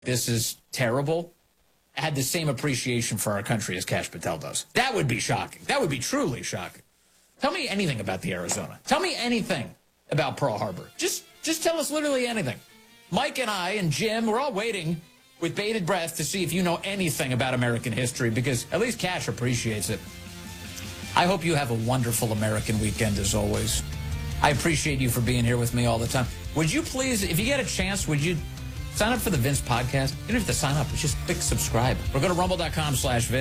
this is terrible had the same appreciation for our country as Kash Patel does. That would be shocking. That would be truly shocking. Tell me anything about the Arizona. Tell me anything about Pearl Harbor. Just tell us literally anything. Mike and I and Jim, we're all waiting with bated breath to see if you know anything about American history, because at least Kash appreciates it. I hope you have a wonderful American weekend, as always. I appreciate you for being here with me all the time. Would you please, if you get a chance, would you sign up for the Vince podcast? You don't have to sign up. Just click subscribe. Or go to rumble.com/Vince.